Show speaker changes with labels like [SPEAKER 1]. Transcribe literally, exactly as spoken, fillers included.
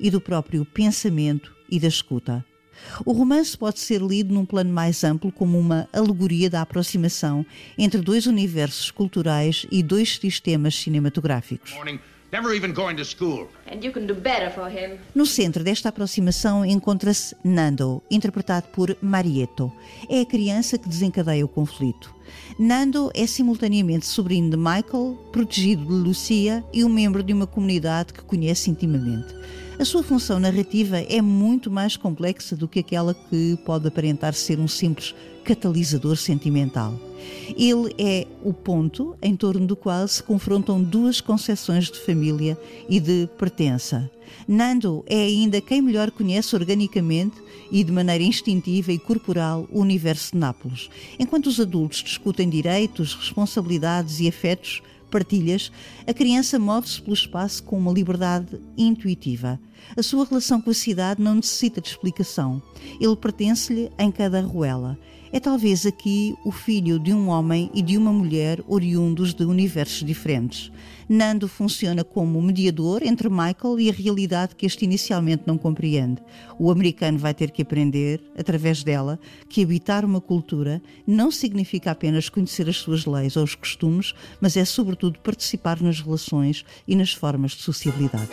[SPEAKER 1] e do próprio pensamento e da escuta. O romance pode ser lido num plano mais amplo como uma alegoria da aproximação entre dois universos culturais e dois sistemas cinematográficos.
[SPEAKER 2] Never even going to school.
[SPEAKER 3] And you can do better for him.
[SPEAKER 1] No centro desta aproximação encontra-se Nando, interpretado por Marietto. É a criança que desencadeia o conflito. Nando é simultaneamente sobrinho de Michael, protegido de Lucia e um membro de uma comunidade que conhece intimamente. A sua função narrativa é muito mais complexa do que aquela que pode aparentar ser um simples catalisador sentimental. Ele é o ponto em torno do qual se confrontam duas concepções de família e de pertença. Nando é ainda quem melhor conhece organicamente e de maneira instintiva e corporal o universo de Nápoles. Enquanto os adultos discutem direitos, responsabilidades e afetos, partilhas, a criança move-se pelo espaço com uma liberdade intuitiva. A sua relação com a cidade não necessita de explicação. Ele pertence-lhe em cada arruela. É talvez aqui o filho de um homem e de uma mulher oriundos de universos diferentes. Nando funciona como mediador entre Michael e a realidade que este inicialmente não compreende. O americano vai ter que aprender, através dela, que habitar uma cultura não significa apenas conhecer as suas leis ou os costumes, mas é sobretudo participar nas relações e nas formas de sociabilidade.